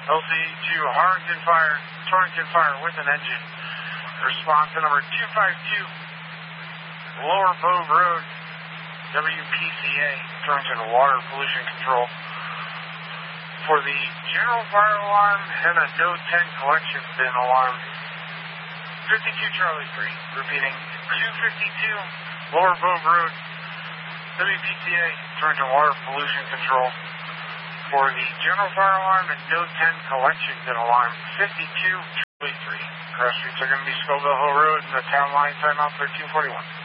LC2 Torrington Fire with an engine. Response to number 252, Lower Bow Road, WPCA, Torrington Water Pollution Control. For the general fire alarm and a No 10 collection bin alarm, 52 Charlie 3, repeating 252 Lower Bow Road, WPCA, Torrington Water Pollution Control. For the general fire alarm and No 10 collection bin alarm, 52 Charlie 3. Cross streets are going to be Scoville Hill Road and the town line timeout 1341.